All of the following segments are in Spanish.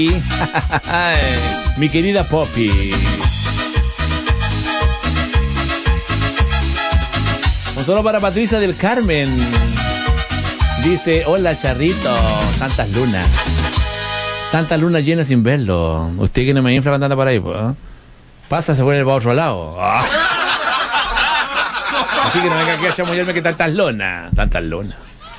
Mi querida Poppy. Un solo para Patricia del Carmen. Dice, hola Charrito, tantas lunas. Tantas lunas llenas sin verlo. Usted que no me infla cantando por ahí, pues. Pasa, se vuelve para otro lado. Así que no venga aquí a chamullarme que tantas lunas. Tantas lunas.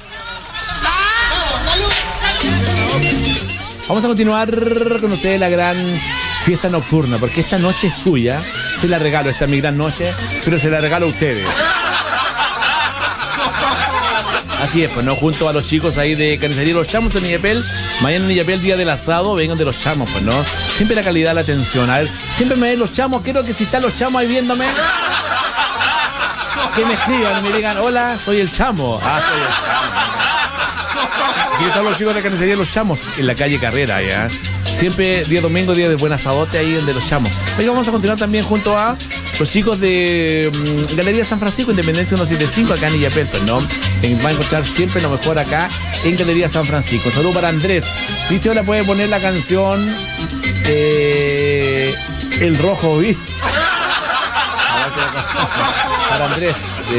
Vamos a continuar con ustedes la gran fiesta nocturna, porque esta noche es suya. Se la regalo, esta es mi gran noche, pero se la regalo a ustedes. Así es, pues, ¿no? Junto a los chicos ahí de Carnicería Los Chamos en Illapel. Mañana en Illapel, día del asado, vengan de Los Chamos, pues, ¿no? Siempre la calidad, la atención. A ver, siempre me ven Los Chamos. Quiero que si están Los Chamos ahí viéndome, que me escriban y me digan, hola, soy el Chamo. Soy el Chamo. Así que son los chicos de Carnicería Los Chamos en la calle Carrera, ¿ya? Siempre día domingo, día de buen asadote ahí en de Los Chamos. Hoy vamos a continuar también junto a los chicos de Galería San Francisco, Independencia 175, acá en Illapel, pues, ¿no? Va a encontrar siempre lo mejor acá en Galería San Francisco. Un saludo para Andrés. Dice, ahora puede poner la canción El Rojo, ¿vi? Para Andrés.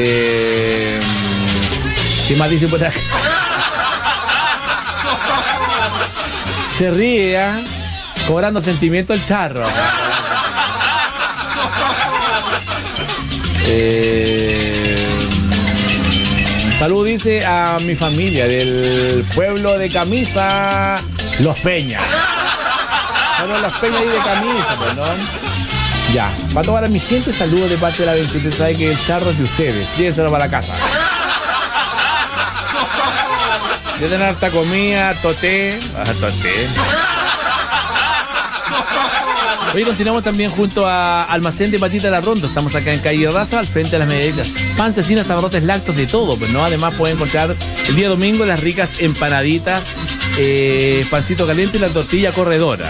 ¿Qué más dice por acá? Se ríe, ¿eh? Cobrando sentimiento el charro. Salud, dice, a mi familia del pueblo de Camisa, Los Peñas. Bueno, Los Peñas ahí de Camisa, perdón. Ya, para toda mi gente, saludos de parte de la 23. Sabe que el charro es de ustedes. Llévenselo para la casa. Ya tener harta comida, toté. Toté. Hoy continuamos también junto a Almacén de Patita La Rondo. Estamos acá en calle Raza, al frente de las medallitas. Pan, cecinas, abarrotes, lácteos, de todo, pues, ¿no? Además pueden encontrar el día domingo las ricas empanaditas, pancito caliente y la tortilla corredora.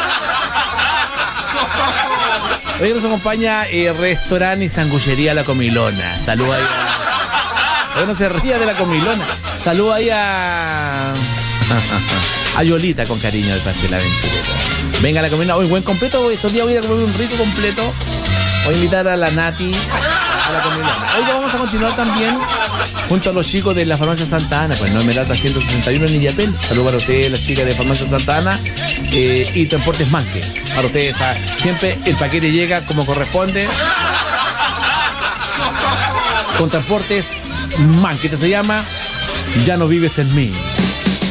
Hoy nos acompaña Restaurante y Sanguchería La Comilona. Saludos ahí a... Hoy no se ría de La Comilona. Saludos ahí a Yolita con cariño de parte de la aventurera. Venga a La Comilona. Hoy buen completo. Estos días voy a comer un rico completo. Voy a invitar a la Nati a La Comilona. Hoy vamos a continuar también junto a los chicos de la Farmacia Santa Ana, pues, ¿no? Merata 161 en Illapel. Saludos para ustedes, las chicas de Farmacia Santa Ana y Transportes Manque. Para ustedes, siempre el paquete llega como corresponde. Con Transportes Manque, que se llama Ya no vives en mí.